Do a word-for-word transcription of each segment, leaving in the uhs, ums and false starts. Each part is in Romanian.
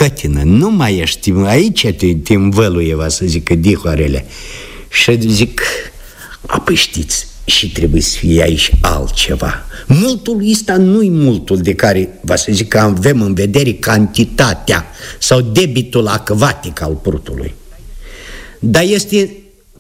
Cătină, nu mai ești aici, te, te învăluie, va să zică, dihoarele. Și zic, apoi știți, și trebuie să fie aici altceva. Multul ăsta nu-i multul de care, va să zic, că avem în vedere cantitatea sau debitul acvatic al prutului, dar este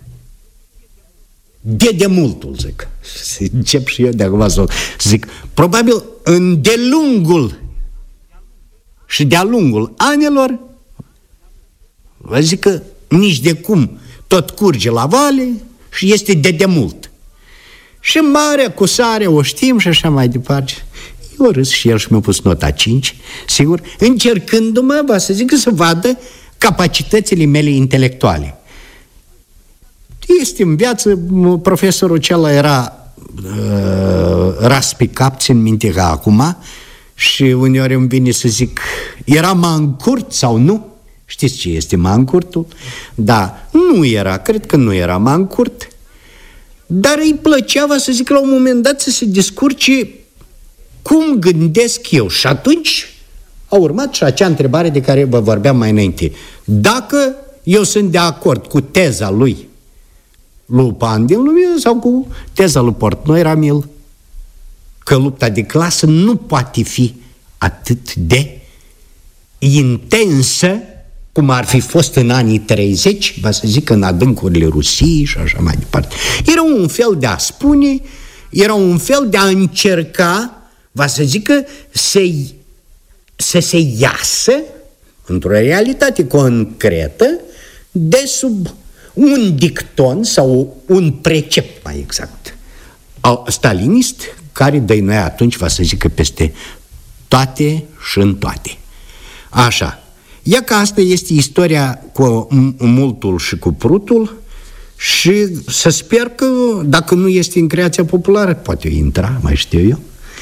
de demultul, zic. Încep și eu de acum să zic, probabil îndelungul și de-a lungul anilor, vă zic că nici de cum tot curge la vale și este de demult. Și mare cu sare o știm și așa mai departe. Eu râs și el și mi-a pus nota cinci, sigur, încercându-mă, va să zic, să vadă capacitățile mele intelectuale. Este în viață, profesorul acela era uh, raspicap, țin minte ca acum, și uneori îmi vine să zic, era mancurt sau nu? Știți ce este mancurtul? Da, nu era, cred că nu era mancurt, dar îi plăcea, va să zic, la un moment dat să se descurce cum gândesc eu. Și atunci a urmat și acea întrebare de care vă vorbeam mai înainte. Dacă eu sunt de acord cu teza lui lui Pandin Lumină sau cu teza lui Portnoi Ramil, că lupta de clasă nu poate fi atât de intensă cum ar fi fost în anii treizeci, va să zic, în adâncurile Rusiei și așa mai departe. Era un fel de a spune, era un fel de a încerca, va să zic, că să, să se iasă într-o realitate concretă de sub un dicton sau un precept, mai exact, stalinist, care dăinuia atunci, va să zică, peste toate și în toate. Așa. Ia că asta este istoria cu multul și cu prutul și să sper că, dacă nu este în creația populară, poate intra, mai știu eu.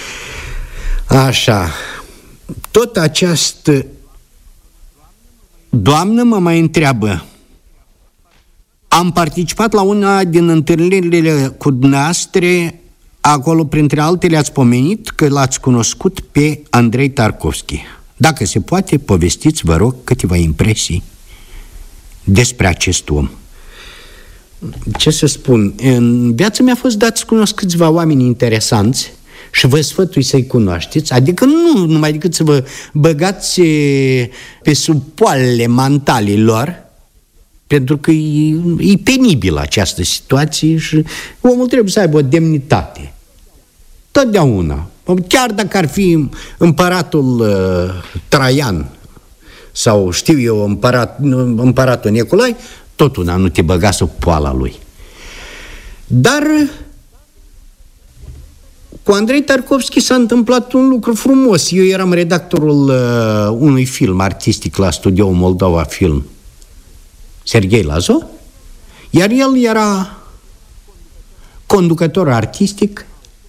Așa. Tot această doamnă mă mai întreabă, am participat la una din întâlnirile cu dumneavoastră, acolo, printre altele, ați pomenit că l-ați cunoscut pe Andrei Tarkovski. Dacă se poate, povestiți, vă rog, câteva impresii despre acest om. Ce să spun, în viața mea a fost dat să cunosc câțiva oameni interesanți și vă sfătui să-i cunoașteți, adică nu numai decât să vă băgați pe sub poalele mentale lor, pentru că e, e penibilă această situație și omul trebuie să aibă o demnitate. Totdeauna. Chiar dacă ar fi împăratul uh, Traian sau, știu eu, împărat, împăratul Neculai, tot una nu te băga sub poala lui. Dar cu Andrei Tarkovski s-a întâmplat un lucru frumos. Eu eram redactorul uh, unui film artistic la Studioul Moldova Film, Serghei Lazo, iar el era conducător artistic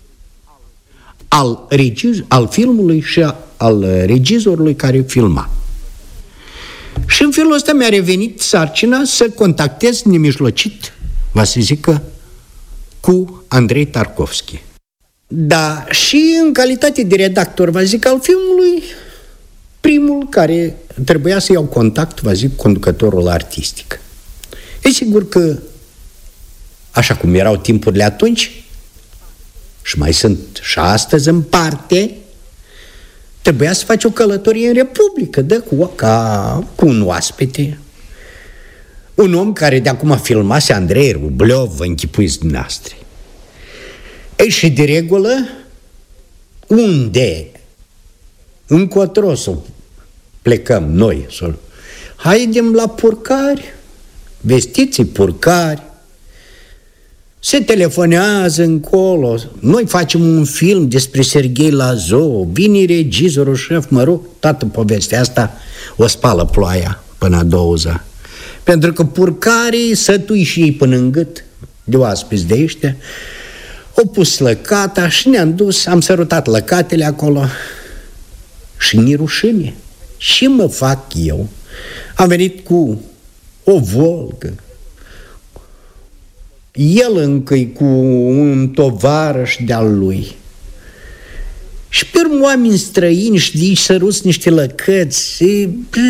al, regiz, al filmului și al regizorului care filma. Și în felul ăsta mi-a revenit sarcina să contactez nemijlocit, va să zică, cu Andrei Tarkovski. Da, și în calitate de redactor, va zic, al filmului, primul care trebuia să iau contact, va zic, conducătorul artistic. E sigur că, așa cum erau timpurile atunci, și mai sunt și astăzi în parte, trebuia să faci o călătorie în Republică, da, cu, ca, cu un oaspete. Un om care de acum filmase Andrei Rublev, vă închipuiți dumneavoastră. Ei, și de regulă, unde, încotro să plecăm noi, să... haidem la Purcari, vestiți Purcari, se telefonează încolo, noi facem un film despre Serghei Lazo, vine regizorul, șef, mă rog, toată povestea asta o spală ploaia până a douză. Pentru că Purcarii sătui și ei până în gât de oaspeți de ăștia, au pus lăcata și ne-am dus, am sărutat lăcatele acolo și ni rușine. Și mă fac eu? Am venit cu o Volgă, el încă cu un tovarăș de-al lui. Și pe urmă oameni străini și de aici săruți niște lăcăți.